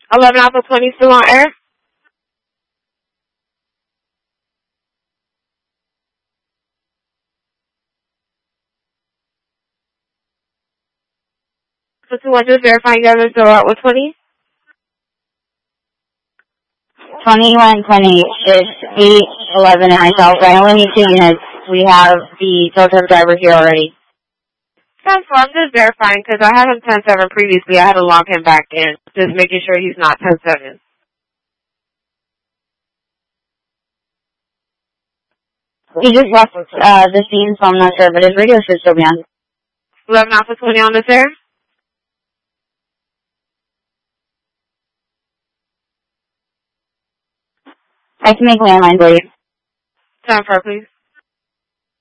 11 Alpha 20 still on air? So 200, verifying that is still out with 20? 2120 is 811 and myself. I only need 2 units. We have the tow truck driver here already. Sounds fun. I'm just verifying because I had him 10-7 previously. I had to log him back in. Just making sure he's not 10-7. He just left the scene, so I'm not sure, but his radio should still be on. 11 Alpha 20 on this air? I can make landline for you. Transfer, please.